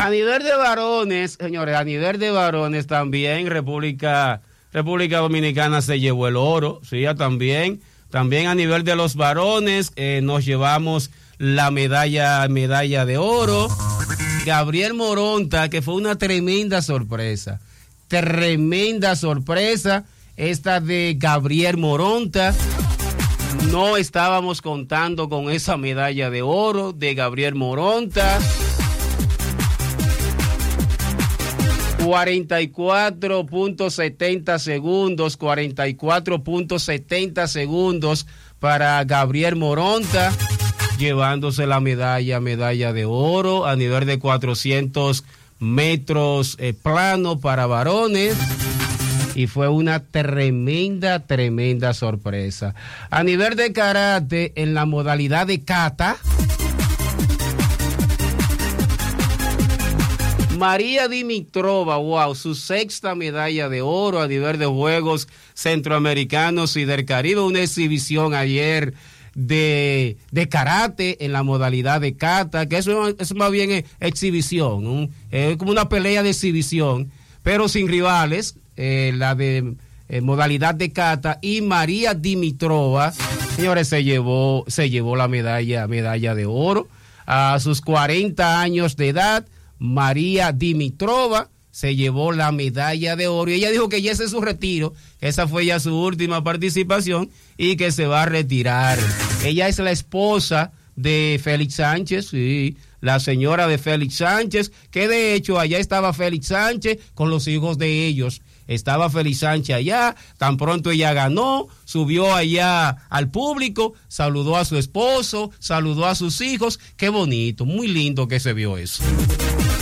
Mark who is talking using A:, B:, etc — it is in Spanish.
A: A nivel de varones, señores, a nivel de varones también República Dominicana se llevó el oro, sí, también a nivel de los varones nos llevamos la medalla de oro. Gabriel Moronta, que fue una tremenda sorpresa esta de Gabriel Moronta. No estábamos contando con esa medalla de oro de Gabriel Moronta. 44.70 segundos para Gabriel Moronta, llevándose la medalla de oro a nivel de 400 metros plano para varones. Y fue una tremenda sorpresa. A nivel de karate, en la modalidad de kata, María Dimitrova, wow, su sexta medalla de oro a nivel de Juegos Centroamericanos y del Caribe. Una exhibición ayer de karate en la modalidad de kata, que eso es más bien exhibición, es como una pelea de exhibición, pero sin rivales. La de modalidad de kata, y María Dimitrova, señores, se llevó la medalla de oro a sus 40 años de edad. María Dimitrova se llevó la medalla de oro y ella dijo que ya ese es su retiro, que esa fue ya su última participación y que se va a retirar. Ella es la esposa de Félix Sánchez, sí, la señora de Félix Sánchez, que de hecho allá estaba Félix Sánchez con los hijos de ellos. Estaba Félix Sánchez allá, tan pronto ella ganó, subió allá al público, saludó a su esposo, saludó a sus hijos. Qué bonito, muy lindo que se vio eso.